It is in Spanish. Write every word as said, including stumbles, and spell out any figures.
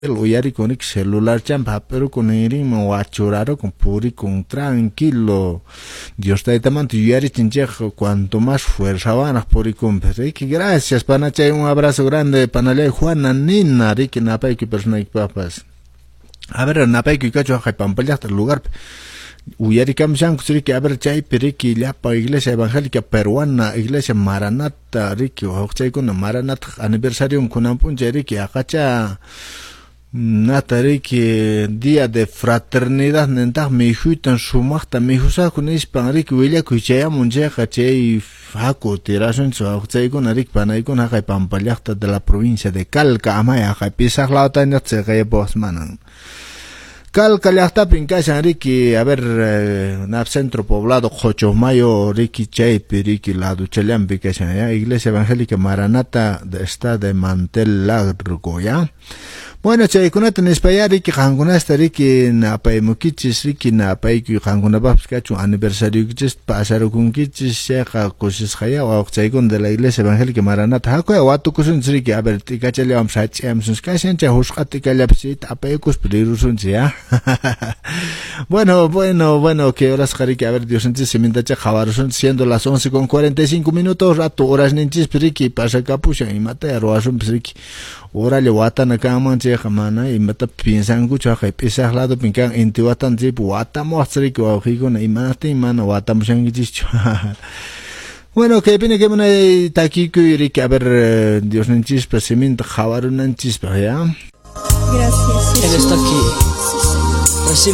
el uyari con el celular champa pero con el guachoraro con puri con tranquilo Dios está tamando uyari chinchejo cuanto más fuerza van a puri con que gracias panache un abrazo grande panale Juana Nina Ricky Napay que persona y papas a ver Napay que cacho hay pampalla hasta el lugar uyari kamshan kusuri que a ver chay periki la pa iglesia evangélica peruana iglesia Maranata Ricky o chay con Maranata aniversario con un punche Ricky akacha Natari que día de fraternidad nenta me hijuitan sumachta me hijusa con hispanrik willa kuchaya munje kachei haku tirason so chay con arik panay con hakai pampallachta de la provincia de Calca amaya hakai pisaklauta natse kay bosmanan Calca llaqta pinkashan riki a ver eh, nap centro poblado Cochomayo riki chaypi riki lado chalean pinkashan ya iglesia evangélica Maranata de esta de Mantel Largo ya Bueno, chay kunata nispaya riki kangunasta riki napay mukichis riki napay ki kangunabas kachu aniversario kichis pasaro kunkichis sheka kusis khaya wa chay kun de la iglesia evangélica Maranata hakoya watu kusun riki a ver tikachale am sach am sus kasen cha hushqati kalapsit apay kus prirusun ya Bueno, bueno, bueno, que horas riki a ver Dios entonces se mintacha khawarusun siendo las once con cuarenta y cinco minutos rato horas ninchis riki pasa kapusha y mata roasun riki Ora le watan akaman che khamana y mata piensan kucha khay pisah lado pinkan inti watan je wata mostri ko khigo na imanati mana wata musang gichu Bueno, que pine que mona taki kuri que a ver Dios nenchis presimint khawarun nenchis ya Gracias. Él está aquí. Recibe